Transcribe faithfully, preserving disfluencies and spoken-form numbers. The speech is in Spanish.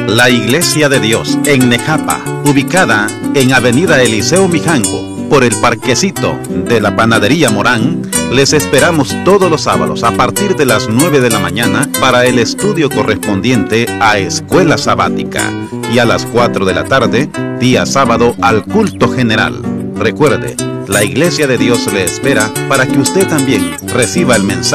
La Iglesia de Dios en Nejapa, ubicada en Avenida Eliseo Mijango, por el parquecito de la Panadería Morán, les esperamos todos los sábados a partir de las nueve de la mañana para el estudio correspondiente a Escuela Sabática y a las cuatro de la tarde, día sábado, al culto general. Recuerde, la Iglesia de Dios le espera para que usted también reciba el mensaje